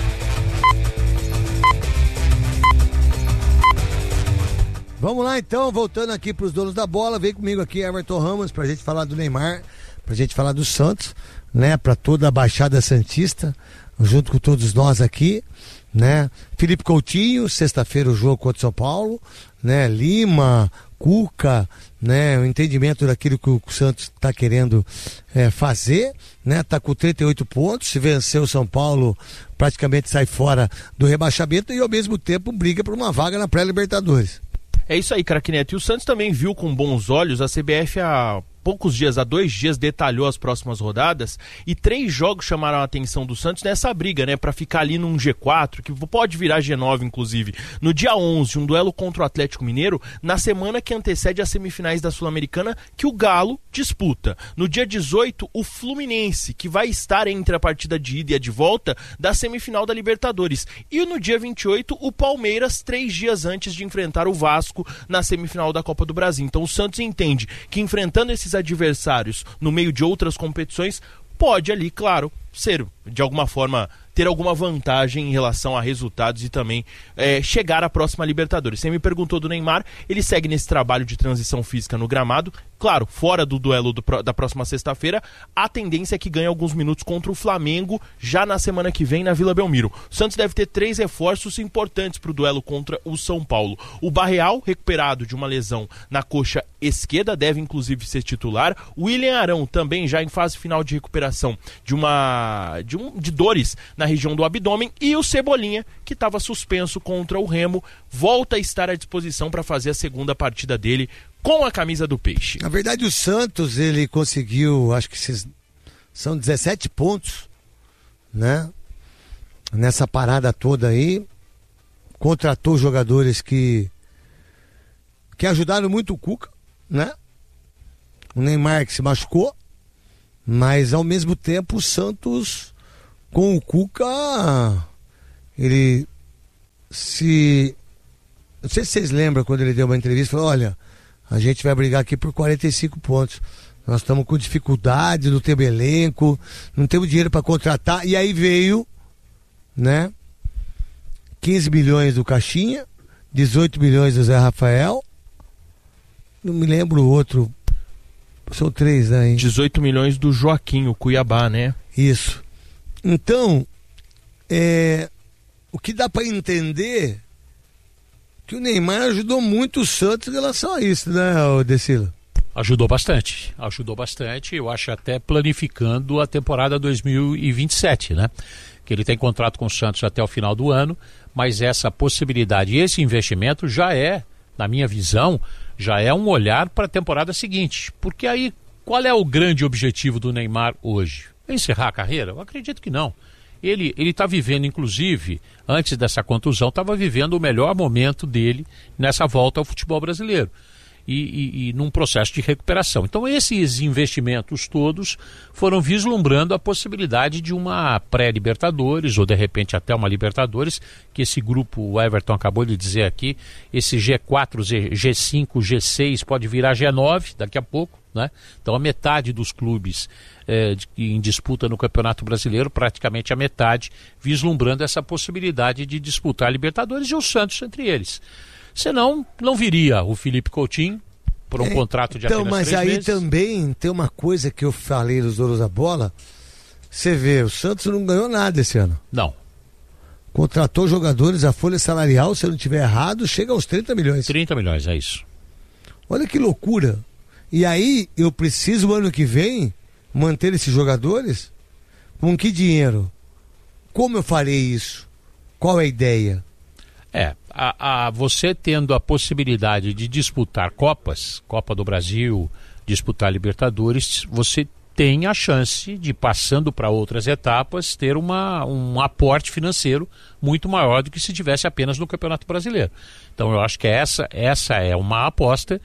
Vamos lá então, voltando aqui para os donos da bola, vem comigo aqui Everton Ramos pra gente falar do Neymar, pra gente falar do Santos, né? Pra toda a Baixada Santista, junto com todos nós aqui, né? Felipe Coutinho, sexta-feira o jogo contra o São Paulo, né? Lima, Cuca, né? O entendimento daquilo que o Santos está querendo é, fazer, né? Tá com trinta e oito pontos, se vencer o São Paulo praticamente sai fora do rebaixamento e ao mesmo tempo briga por uma vaga na pré-Libertadores. É isso aí, craque Neto. E o Santos também viu com bons olhos a C B F há poucos dias, há dois dias, detalhou as próximas rodadas e três jogos chamaram a atenção do Santos nessa briga, né, pra ficar ali num G quatro, que pode virar G nove, inclusive. No dia onze, um duelo contra o Atlético Mineiro, na semana que antecede as semifinais da Sul-Americana, que o Galo disputa. No dia dezoito, o Fluminense, que vai estar entre a partida de ida e a de volta da semifinal da Libertadores. E no dia vinte e oito, o Palmeiras, três dias antes de enfrentar o Vasco na semifinal da Copa do Brasil. Então o Santos entende que enfrentando esses adversários no meio de outras competições pode ali, claro, ser de alguma forma ter alguma vantagem em relação a resultados e também é, chegar à próxima Libertadores. Você me perguntou do Neymar, ele segue nesse trabalho de transição física no gramado, claro, fora do duelo do, da próxima sexta-feira, a tendência é que ganhe alguns minutos contra o Flamengo já na semana que vem na Vila Belmiro. O Santos deve ter três reforços importantes para o duelo contra o São Paulo. O Barreal, recuperado de uma lesão na coxa esquerda, deve inclusive ser titular. O William Arão, também já em fase final de recuperação de uma de, um, de dores na região do abdômen, e o Cebolinha, que estava suspenso contra o Remo, volta a estar à disposição para fazer a segunda partida dele com a camisa do Peixe. Na verdade, o Santos, ele conseguiu, acho que são dezessete pontos, né? Nessa parada toda aí, contratou jogadores que que ajudaram muito o Cuca, né? O Neymar que se machucou, mas ao mesmo tempo o Santos com o Cuca, ele se... Não sei se vocês lembram quando ele deu uma entrevista, falou, olha, a gente vai brigar aqui por quarenta e cinco pontos. Nós estamos com dificuldade, não temos elenco, não temos dinheiro para contratar. E aí veio, né, quinze milhões do Caixinha, dezoito milhões do Zé Rafael, não me lembro o outro, são três, né? dezoito milhões do Joaquim, o Cuiabá, né? Isso. Então, é, o que dá para entender que o Neymar ajudou muito o Santos em relação a isso, né, Decila? Ajudou bastante, ajudou bastante, eu acho até planificando a temporada dois mil e vinte e sete, né? Que ele tem contrato com o Santos até o final do ano, mas essa possibilidade, esse investimento já é, na minha visão, já é um olhar para a temporada seguinte. Porque aí, qual é o grande objetivo do Neymar hoje? Encerrar a carreira? Eu acredito que não. Ele ele está vivendo, inclusive, antes dessa contusão, estava vivendo o melhor momento dele nessa volta ao futebol brasileiro. E, e, e num processo de recuperação. Então esses investimentos todos foram vislumbrando a possibilidade de uma pré-Libertadores, ou de repente até uma Libertadores, que esse grupo, o Everton acabou de dizer aqui, esse G quatro, G cinco, G seis pode virar G nove daqui a pouco, né? Então a metade dos clubes é, de, em disputa no Campeonato Brasileiro, praticamente a metade, vislumbrando essa possibilidade de disputar a Libertadores, e o Santos entre eles. Senão, não viria o Felipe Coutinho por um é, contrato de então, apenas mas três aí meses. Também tem uma coisa que eu falei dos donos da bola. Você vê, o Santos não ganhou nada esse ano. Não. Contratou jogadores, a folha salarial, se eu não estiver errado, chega aos trinta milhões. trinta milhões, é isso. Olha que loucura. E aí, eu preciso, ano que vem, manter esses jogadores? Com que dinheiro? Como eu farei isso? Qual é a ideia? É, a, a, você tendo a possibilidade de disputar Copas, Copa do Brasil, disputar Libertadores, você tem a chance de, passando para outras etapas, ter uma, um aporte financeiro muito maior do que se tivesse apenas no Campeonato Brasileiro. Então eu acho que essa, essa é uma aposta.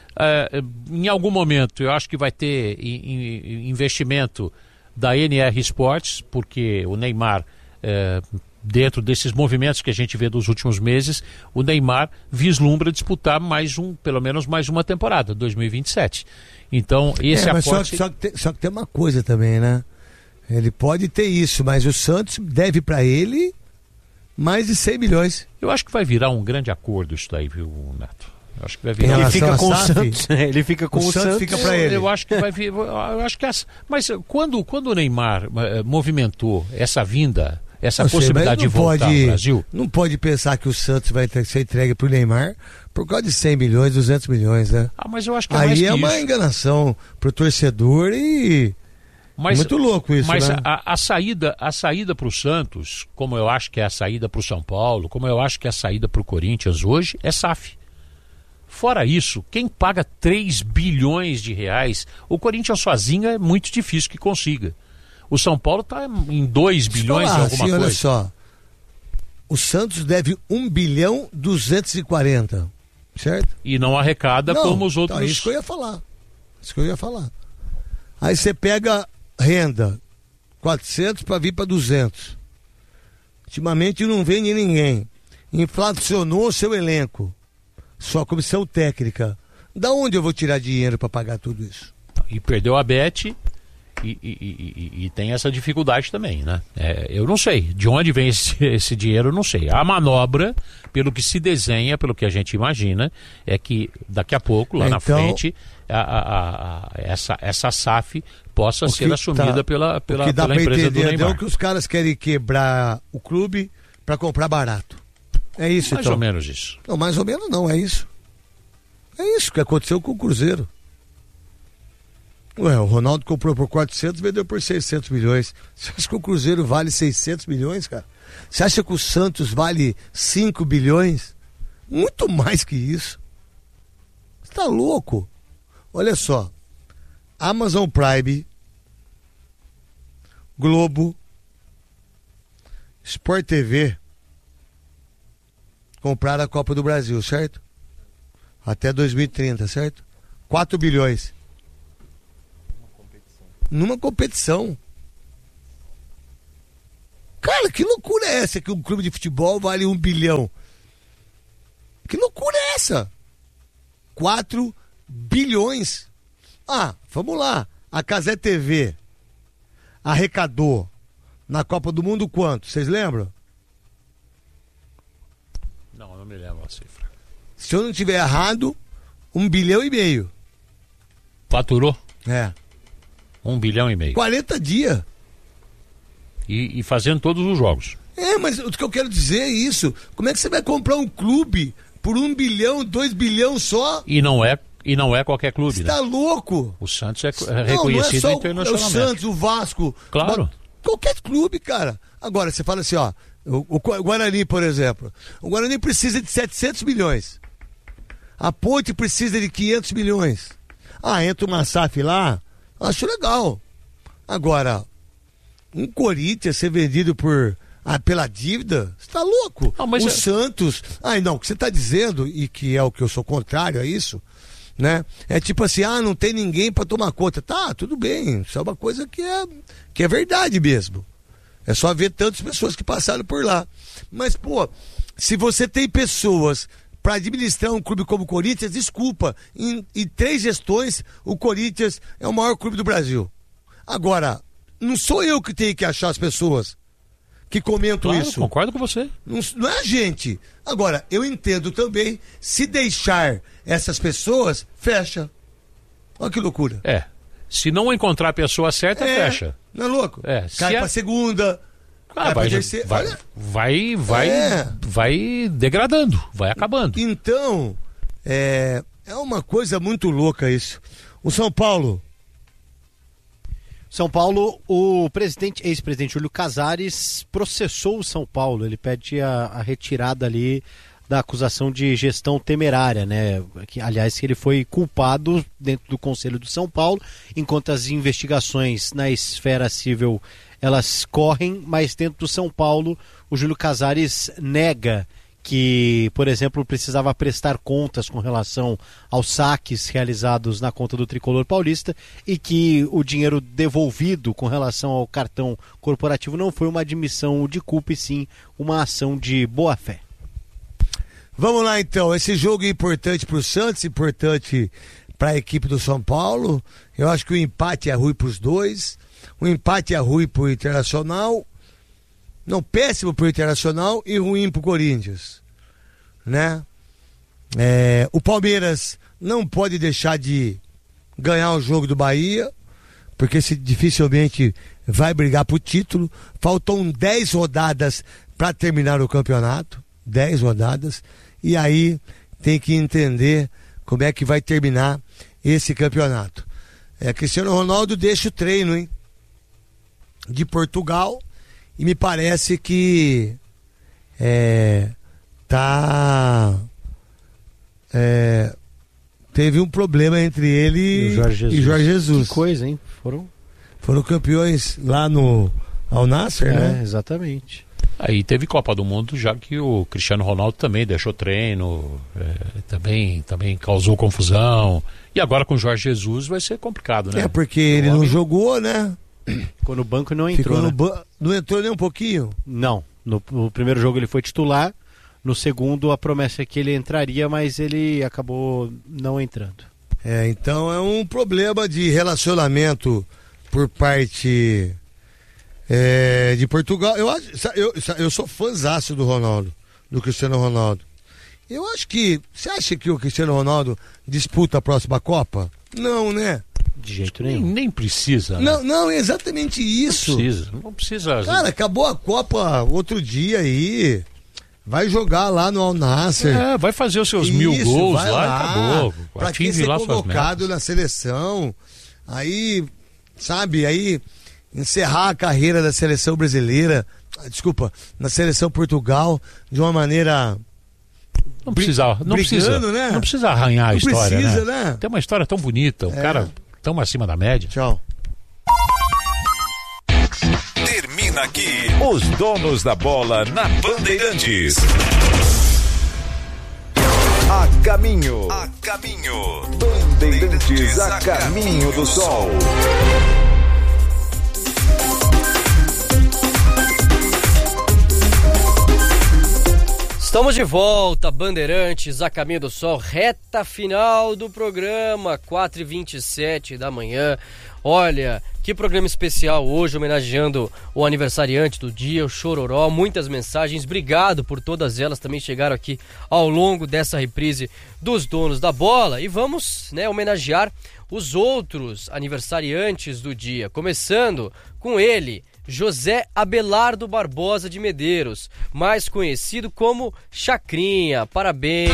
Uh, em algum momento eu acho que vai ter in, in, investimento da N R Sports, porque o Neymar... Uh, dentro desses movimentos que a gente vê dos últimos meses, o Neymar vislumbra disputar mais um, pelo menos mais uma temporada, dois mil e vinte e sete. Então, esse é, mas aporte... só, só, que tem, só que tem uma coisa também, né? Ele pode ter isso, mas o Santos deve para ele mais de cem milhões. Eu acho que vai virar um grande acordo isso daí, viu, Neto? Eu acho que vai virar. Ele fica com o Santos. Ele fica com o, o Santos. Santos. Fica para ele. Eu acho que vai vir. Eu acho que essa... Mas quando, quando o Neymar uh, movimentou essa vinda, essa Não sei, possibilidade de voltar pode, ao Brasil. Não pode pensar que o Santos vai ter, ser entregue pro Neymar por causa de cem milhões, duzentos milhões, né? Ah, mas eu acho que é Aí mais é que uma isso. enganação pro torcedor e mas, muito louco isso, mas né? a, a saída, a saída pro Santos, como eu acho que é a saída pro São Paulo, como eu acho que é a saída pro Corinthians hoje, é S A F. Fora isso, quem paga três bilhões de reais, o Corinthians sozinho é muito difícil que consiga. O São Paulo está em dois bilhões e alguma assim, coisa. Olha só, o Santos deve um bilhão duzentos e quarenta, certo? E não arrecada não, como os outros. Então, isso que eu ia falar. Isso que eu ia falar. Aí você pega renda, quatrocentos para vir para duzentos. Ultimamente não vende ninguém. Inflacionou o seu elenco. Sua comissão técnica. Da onde eu vou tirar dinheiro para pagar tudo isso? E perdeu a Bet. E, e, e, e tem essa dificuldade também, né? É, eu não sei de onde vem esse, esse dinheiro, eu não sei. A manobra, pelo que se desenha, pelo que a gente imagina, é que daqui a pouco, lá então, na frente, a, a, a, essa, essa S A F possa ser assumida tá, pela, pela, o que dá pela empresa entender, do Neymar. É que os caras querem quebrar o clube para comprar barato. É isso, mais então. Mais ou menos isso. Não, mais ou menos não, é isso. É isso que aconteceu com o Cruzeiro. Ué, o Ronaldo comprou por quatrocentos, vendeu por seiscentos milhões. Você acha que o Cruzeiro vale seiscentos milhões, cara? Você acha que o Santos vale cinco bilhões? Muito mais que isso. Você tá louco? Olha só. Amazon Prime, Globo, Sport T V compraram a Copa do Brasil, certo? Até dois mil e trinta, certo? quatro bilhões. Numa competição. Cara, que loucura é essa que um clube de futebol vale um bilhão? Que loucura é essa? Quatro bilhões. Ah, vamos lá. A Cazé T V arrecadou na Copa do Mundo quanto? Vocês lembram? Não, não me lembro a cifra. Se eu não estiver errado, um bilhão e meio. Faturou? É. Um bilhão e meio. quarenta dias. E, e fazendo todos os jogos. É, mas o que eu quero dizer é isso. Como é que você vai comprar um clube por um bilhão, dois bilhão só? E não é, e não é qualquer clube, Você né? tá louco? O Santos é Não, reconhecido não é só internacionalmente. o Santos, o Vasco. Claro. Qualquer clube, cara. Agora, você fala assim, ó, o, o Guarani, por exemplo. O Guarani precisa de setecentos milhões. A Ponte precisa de quinhentos milhões. Ah, entra uma S A F lá, acho legal. Agora, um Corinthians ser vendido por, ah, pela dívida, você tá louco? Ah, mas o é... Santos, ah, não, o que você tá dizendo, e que é o que eu sou contrário a isso, né? É tipo assim, ah, não tem ninguém pra tomar conta. Tá, tudo bem, isso é uma coisa que é, que é verdade mesmo. É só ver tantas pessoas que passaram por lá. Mas, pô, se você tem pessoas para administrar um clube como o Corinthians, desculpa, em, em três gestões, o Corinthians é o maior clube do Brasil. Agora, não sou eu que tenho que achar as pessoas que comentam Claro, isso. concordo com você. Não, não é a gente. Agora, eu entendo também, se deixar essas pessoas, fecha. Olha que loucura. É. Se não encontrar a pessoa certa, É, fecha. Não é louco? É. Cai Se pra é- segunda, Ah, cai pra vai, terceira. vai, Olha, vai, vai, É. vai degradando, vai acabando. então, é, é uma coisa muito louca isso. O São Paulo, São Paulo, o presidente, ex-presidente Júlio Casares processou o São Paulo. Ele pede a, a retirada ali da acusação de gestão temerária, né? Que, aliás, que ele foi culpado dentro do Conselho do São Paulo, enquanto as investigações na esfera civil elas correm, mas dentro do São Paulo o Júlio Casares nega que, por exemplo, precisava prestar contas com relação aos saques realizados na conta do Tricolor Paulista e que o dinheiro devolvido com relação ao cartão corporativo não foi uma admissão de culpa e sim uma ação de boa-fé. vamos lá então, esse jogo é importante para o Santos, importante para a equipe do São Paulo. Eu acho que o empate é ruim para os dois, o empate é ruim para o Internacional, não, péssimo para o Internacional e ruim para o Corinthians, né? É, o Palmeiras não pode deixar de ganhar o jogo do Bahia, porque se dificilmente vai brigar pro título. Faltam dez rodadas para terminar o campeonato, dez rodadas, e aí tem que entender como é que vai terminar esse campeonato. É, Cristiano Ronaldo deixa o treino, hein, de Portugal, e me parece que é, tá é, teve um problema entre ele E o Jorge Jesus. e Jorge Jesus. Que coisa, hein? Foram, Foram campeões lá no Al Nassr, é, né? exatamente. Aí teve Copa do Mundo, já que o Cristiano Ronaldo também deixou treino, é, também, também causou confusão. E agora com o Jorge Jesus vai ser complicado, né? É, porque ele não jogou, né? Ficou no banco e não entrou. Ficou no né? ban... Não entrou nem um pouquinho? Não. No, no primeiro jogo ele foi titular. No segundo a promessa é que ele entraria, mas ele acabou não entrando. É, então é um problema de relacionamento por parte é, de Portugal. Eu, acho, eu, eu sou fãzaço do Ronaldo, do Cristiano Ronaldo. Eu acho que... Você acha que o Cristiano Ronaldo disputa a próxima Copa? Não, né? De jeito Nem, nenhum. nem precisa, né? Não, não, é exatamente isso. Não precisa, não precisa. Cara, acabou a Copa outro dia aí. Vai jogar lá no Al Nassr. É, vai fazer os seus mil Isso, gols vai lá, e acabou. Pra que Atinge ser lá suas convocado metas. na seleção. Aí, sabe, aí encerrar a carreira da seleção brasileira, desculpa, na seleção Portugal, de uma maneira... Não precisa, não precisa, brigando, né? não precisa arranhar a Não história, precisa, né? né? Tem uma história tão bonita, o É. cara tão acima da média. Tchau. Termina aqui os donos da bola na Bandeirantes. A caminho, a caminho, Bandeirantes a caminho do sol. Estamos de volta, Bandeirantes, a caminho do sol, reta final do programa, quatro e vinte e sete da manhã. Olha, que programa especial hoje, homenageando o aniversariante do dia, o Chororó. Muitas mensagens, obrigado por todas elas, também chegaram aqui ao longo dessa reprise dos Donos da Bola. E vamos, né, homenagear os outros aniversariantes do dia, começando com ele, José Abelardo Barbosa de Medeiros, mais conhecido como Chacrinha. Parabéns!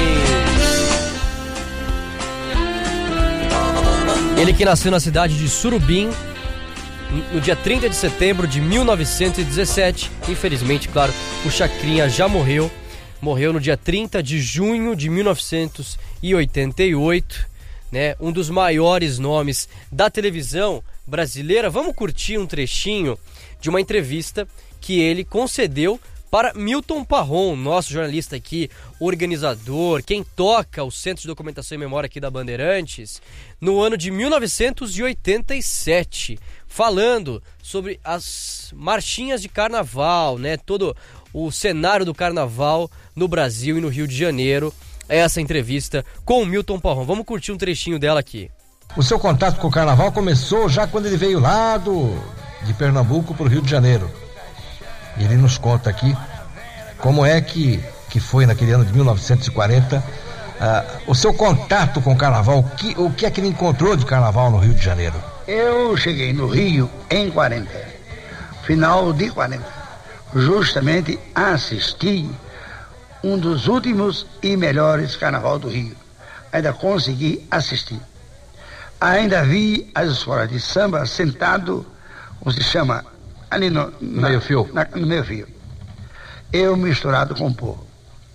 Ele que nasceu na cidade de Surubim no dia trinta de setembro de mil novecentos e dezessete. Infelizmente, claro, o Chacrinha já morreu. Morreu no dia trinta de junho de mil novecentos e oitenta e oito, né? Um dos maiores nomes da televisão brasileira. Vamos curtir um trechinho de uma entrevista que ele concedeu para Milton Parron, nosso jornalista aqui, organizador, quem toca o Centro de Documentação e Memória aqui da Bandeirantes, no ano de mil novecentos e oitenta e sete, falando sobre as marchinhas de carnaval, né? Todo o cenário do carnaval no Brasil e no Rio de Janeiro. Essa entrevista com o Milton Parron. Vamos curtir um trechinho dela aqui. O seu contato com o carnaval começou já quando ele veio lá do, de Pernambuco para o Rio de Janeiro. E ele nos conta aqui como é que, que foi naquele ano de mil novecentos e quarenta uh, o seu contato com o carnaval, o que, o que é que ele encontrou de carnaval no Rio de Janeiro? Eu cheguei no Rio em quarenta, final de quarenta, justamente assisti um dos últimos e melhores carnaval do Rio. Ainda consegui assistir. Ainda vi as escolas de samba sentado, como se chama, ali no, na, meio fio. Na, no meio fio. Eu misturado com o povo.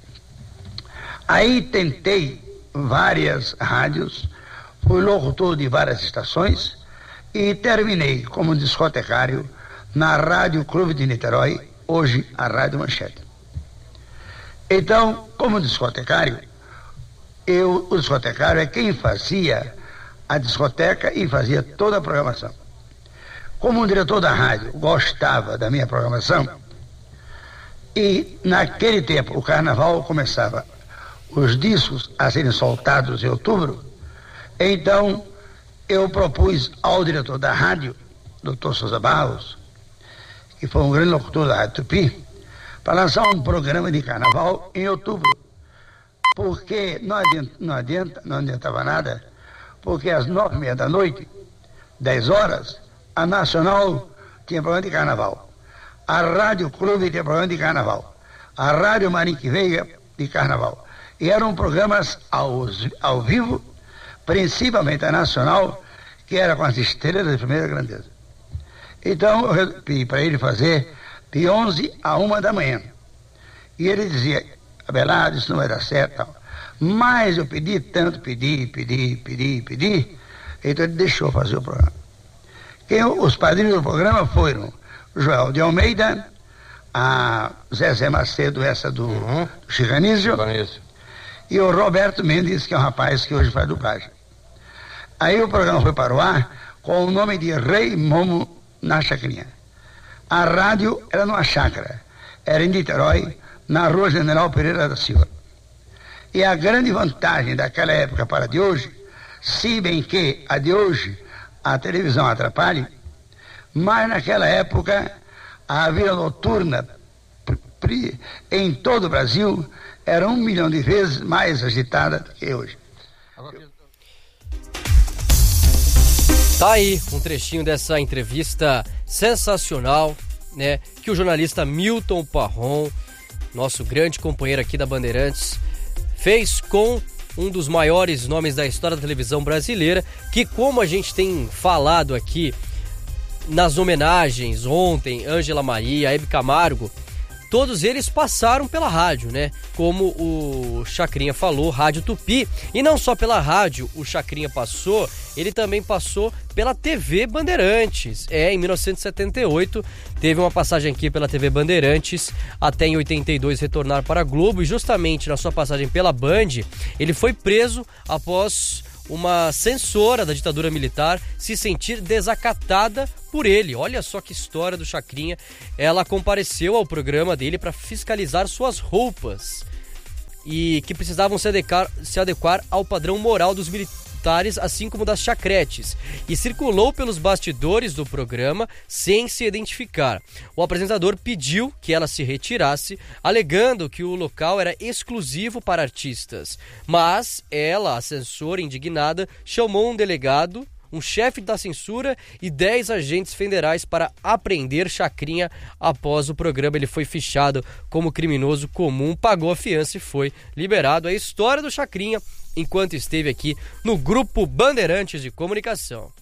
Aí tentei várias rádios, fui locutor de várias estações e terminei como discotecário na Rádio Clube de Niterói, hoje a Rádio Manchete. Então, como discotecário, eu, o discotecário é quem fazia a discoteca e fazia toda a programação. Como o diretor da rádio gostava da minha programação, e naquele tempo o carnaval começava, os discos a serem soltados em outubro, então eu propus ao diretor da rádio, doutor Souza Barros, que foi um grande locutor da Rádio Tupi, para lançar um programa de carnaval em outubro. Porque não adianta, não adianta, não adiantava nada, porque às nove e meia da noite, dez horas, a Nacional tinha programa de carnaval. A Rádio Clube tinha programa de carnaval. A Rádio Marinque Veiga de carnaval. E eram programas ao, ao vivo, principalmente a Nacional, que era com as estrelas de primeira grandeza. Então eu pedi para ele fazer de onze a uma da manhã. E ele dizia, Abelardo, isso não vai dar certo, tal. Mas eu pedi tanto, pedi, pedi, pedi, pedi, então ele deixou fazer o programa. Quem, os padrinhos do programa foram Joel de Almeida, a Zezé Macedo, essa do, uhum. do Chicanísio, e o Roberto Mendes, que é um rapaz que hoje faz dublagem. Aí o programa foi para o ar com o nome de Rei Momo na Chacrinha. A rádio era numa chácara, era em Niterói, na Rua General Pereira da Silva. E a grande vantagem daquela época para a de hoje, se bem que a de hoje a televisão atrapalhe, mas naquela época a vida noturna em todo o Brasil era um milhão de vezes mais agitada do que hoje. Tá aí um trechinho dessa entrevista sensacional, né, que o jornalista Milton Parron, nosso grande companheiro aqui da Bandeirantes, fez com um dos maiores nomes da história da televisão brasileira, que, como a gente tem falado aqui nas homenagens ontem, Ângela Maria, Hebe Camargo, todos eles passaram pela rádio, né? Como o Chacrinha falou, Rádio Tupi. E não só pela rádio o Chacrinha passou, ele também passou pela T V Bandeirantes. É, em mil novecentos e setenta e oito teve uma passagem aqui pela T V Bandeirantes, até em oitenta e dois retornar para a Globo. E justamente na sua passagem pela Band, ele foi preso após uma censora da ditadura militar se sentir desacatada por ele. Olha só que história do Chacrinha. Ela compareceu ao programa dele para fiscalizar suas roupas. e que precisavam se adequar, se adequar ao padrão moral dos militares, assim como das chacretes, e circulou pelos bastidores do programa sem se identificar. O apresentador pediu que ela se retirasse, alegando que o local era exclusivo para artistas, mas ela, a censora indignada, chamou um delegado, um chefe da censura e dez agentes federais para apreender Chacrinha. Após o programa, ele foi fichado como criminoso comum, pagou a fiança e foi liberado. A história do Chacrinha enquanto esteve aqui no Grupo Bandeirantes de Comunicação.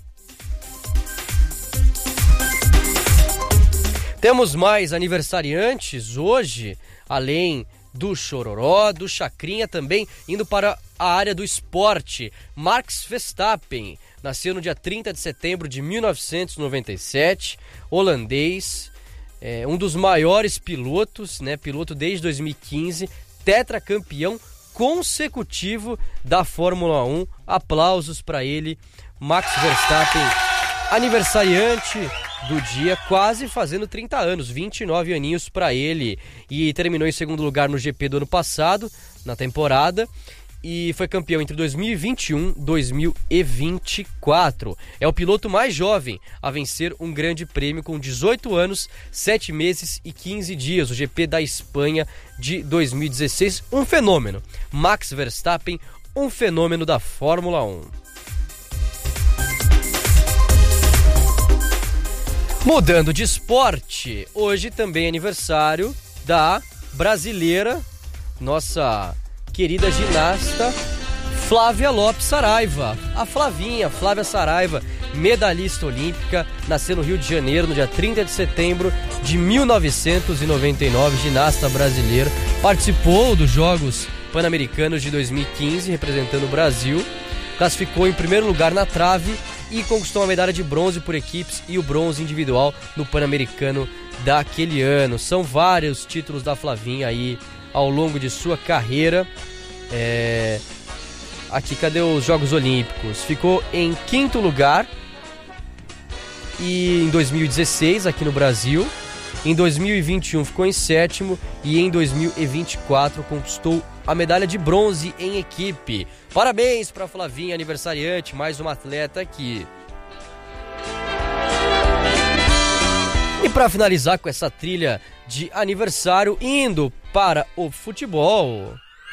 Temos mais aniversariantes hoje, além do Chororó, do Chacrinha, também indo para a área do esporte. Max Verstappen nasceu no dia trinta de setembro de mil novecentos e noventa e sete, holandês, é, um dos maiores pilotos, né, piloto desde dois mil e quinze, tetracampeão consecutivo da Fórmula um. Aplausos para ele, Max Verstappen, aniversariante do dia, quase fazendo trinta anos, vinte e nove aninhos para ele, e terminou em segundo lugar no G P do ano passado, na temporada, e foi campeão entre dois mil e vinte e um e dois mil e vinte e quatro. É o piloto mais jovem a vencer um grande prêmio com dezoito anos, sete meses e quinze dias, o G P da Espanha de dois mil e dezesseis. Um fenômeno. Max Verstappen, um fenômeno da Fórmula um. Mudando de esporte, hoje também é aniversário da brasileira, nossa querida ginasta Flávia Lopes Saraiva. A Flavinha, Flávia Saraiva, medalhista olímpica, nasceu no Rio de Janeiro no dia trinta de setembro de mil novecentos e noventa e nove, ginasta brasileira. Participou dos Jogos Pan-Americanos de dois mil e quinze, representando o Brasil. Classificou em primeiro lugar na trave e conquistou a medalha de bronze por equipes e o bronze individual no Pan-Americano daquele ano. São vários títulos da Flavinha aí ao longo de sua carreira. É... Aqui, cadê os Jogos Olímpicos? Ficou em quinto lugar e em dois mil e dezesseis aqui no Brasil. Em dois mil e vinte e um ficou em sétimo e em dois mil e vinte e quatro conquistou a medalha de bronze em equipe. Parabéns para Flavinha, aniversariante, mais uma atleta aqui. E para finalizar com essa trilha de aniversário, indo para o futebol,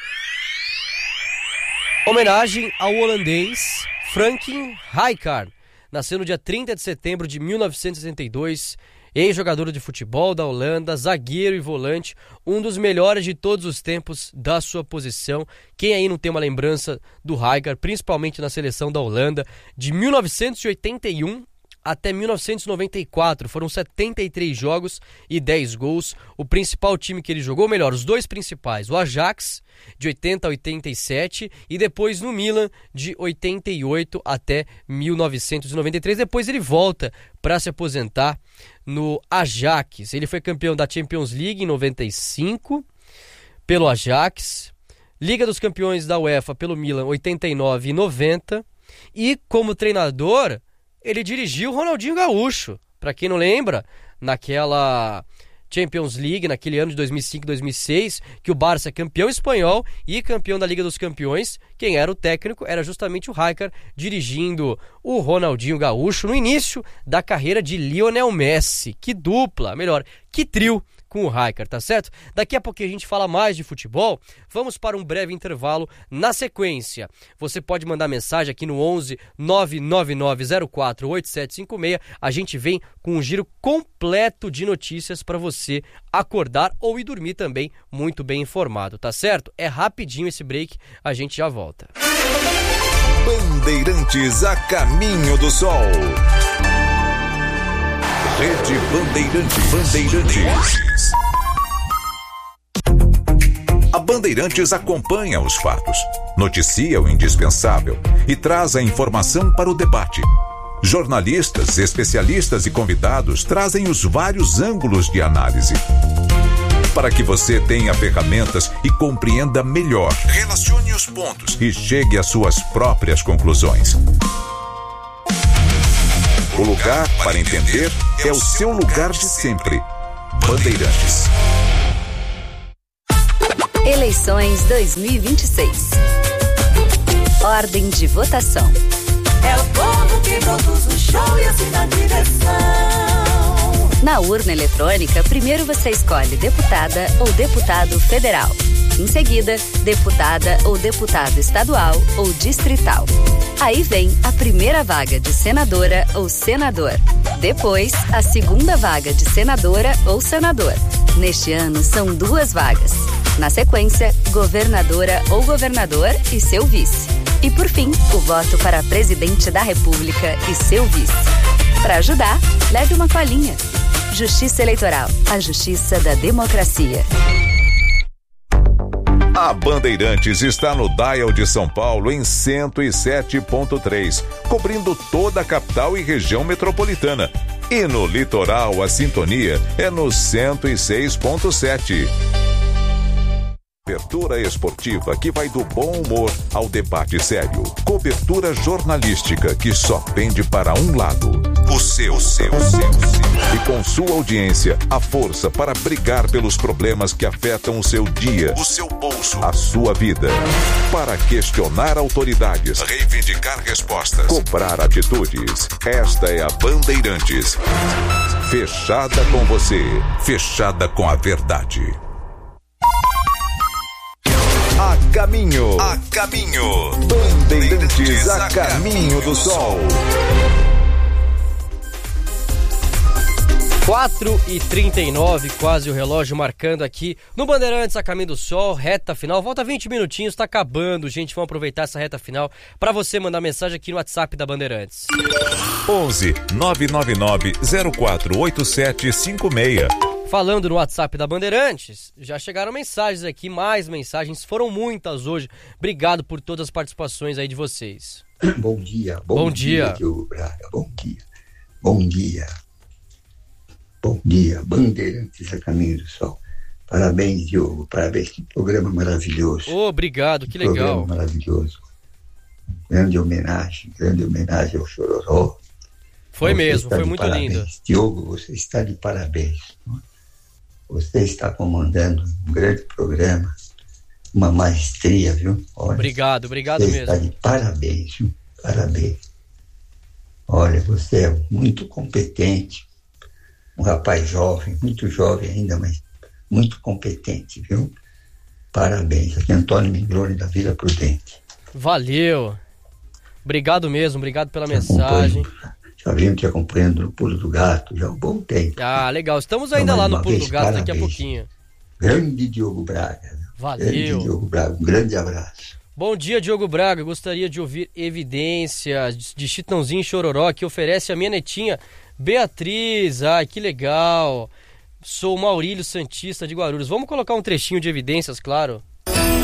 homenagem ao holandês Frank Rijkaard. Nasceu no dia trinta de setembro de mil novecentos e sessenta e dois, ex-jogador de futebol da Holanda, zagueiro e volante, um dos melhores de todos os tempos da sua posição. Quem aí não tem uma lembrança do Rijkaard, principalmente na seleção da Holanda, de mil novecentos e oitenta e um até mil novecentos e noventa e quatro, foram setenta e três jogos e dez gols. O principal time que ele jogou, melhor, os dois principais, o Ajax, de oitenta a oitenta e sete, e depois no Milan, de oitenta e oito até mil novecentos e noventa e três. Depois ele volta para se aposentar no Ajax. Ele foi campeão da Champions League em noventa e cinco, pelo Ajax, Liga dos Campeões da UEFA pelo Milan, oitenta e nove e noventa, e como treinador ele dirigiu o Ronaldinho Gaúcho. Para quem não lembra, naquela Champions League, naquele ano de dois mil e cinco, dois mil e seis, que o Barça é campeão espanhol e campeão da Liga dos Campeões, quem era o técnico era justamente o Rijkaard, dirigindo o Ronaldinho Gaúcho no início da carreira de Lionel Messi. Que dupla, melhor, que trio com o Rijkaard, tá certo? Daqui a pouquinho a gente fala mais de futebol. Vamos para um breve intervalo. Na sequência, você pode mandar mensagem aqui no onze nove nove nove zero quatro oito sete cinco seis. A gente vem com um giro completo de notícias para você acordar ou ir dormir também muito bem informado, tá certo? É rapidinho esse break, a gente já volta. Bandeirantes a caminho do sol. Rede Bandeirantes. Bandeirantes. A Bandeirantes acompanha os fatos, noticia o indispensável e traz a informação para o debate. Jornalistas, especialistas e convidados trazem os vários ângulos de análise, para que você tenha ferramentas e compreenda melhor. Relacione os pontos e chegue às suas próprias conclusões. O lugar para entender é o seu lugar de sempre. Bandeirantes. Eleições dois mil e vinte e seis. Ordem de votação. É o povo que produz o show e assim na direção. Na urna eletrônica, primeiro você escolhe deputada ou deputado federal. Em seguida, deputada ou deputado estadual ou distrital. Aí vem a primeira vaga de senadora ou senador. Depois, a segunda vaga de senadora ou senador. Neste ano, são duas vagas. Na sequência, governadora ou governador e seu vice. E por fim, o voto para presidente da República e seu vice. Para ajudar, leve uma colinha. Justiça Eleitoral, a justiça da democracia. A Bandeirantes está no Dial de São Paulo em cento e sete ponto três, cobrindo toda a capital e região metropolitana. E no litoral, a sintonia é no cento e seis ponto sete. Cobertura esportiva que vai do bom humor ao debate sério. Cobertura jornalística que só pende para um lado. O seu, o seu, o seu, o seu. E com sua audiência, a força para brigar pelos problemas que afetam o seu dia, o seu bolso, a sua vida. Para questionar autoridades, reivindicar respostas, cobrar atitudes. Esta é a Bandeirantes. Fechada com você, fechada com a verdade. A caminho, a caminho, Bandeirantes a caminho do sol. quatro e trinta e nove, quase o relógio marcando aqui no Bandeirantes a caminho do sol, reta final, volta vinte minutinhos, tá acabando, gente, vamos aproveitar essa reta final para você mandar mensagem aqui no WhatsApp da Bandeirantes. onze nove nove nove zero quatro oito sete cinco seis. Falando no WhatsApp da Bandeirantes, já chegaram mensagens aqui, mais mensagens, foram muitas hoje. Obrigado por todas as participações aí de vocês. Bom dia, bom, bom dia, dia Diogo Braga, bom dia, bom dia, bom dia, Bandeirantes a caminho do sol. Parabéns, Diogo, parabéns, que programa maravilhoso. Oh, obrigado, que, que legal. Programa maravilhoso, grande homenagem, grande homenagem ao Chororó. Foi você mesmo, foi muito parabéns. Lindo. Diogo, você está de parabéns. Você está comandando um grande programa, uma maestria, viu? Olha, obrigado, obrigado você mesmo. Está de parabéns, viu? Parabéns. Olha, você é muito competente, um rapaz jovem, muito jovem ainda, mas muito competente, viu? Parabéns. Aqui é Antônio Mingrone da Vila Prudente. Valeu. Obrigado mesmo, obrigado pela mensagem. Já venho te acompanhando no Pulo do Gato, já há um bom tempo. Ah, legal. Estamos ainda então, lá no Pulo vez, do Gato parabéns. Daqui a pouquinho. Grande Diogo Braga. Valeu. Grande Diogo Braga, um grande abraço. Bom dia, Diogo Braga. Gostaria de ouvir Evidência de Chitãozinho e Chororó, que oferece a minha netinha Beatriz. Ai, que legal. Sou o Maurílio Santista de Guarulhos. Vamos colocar um trechinho de Evidências, claro.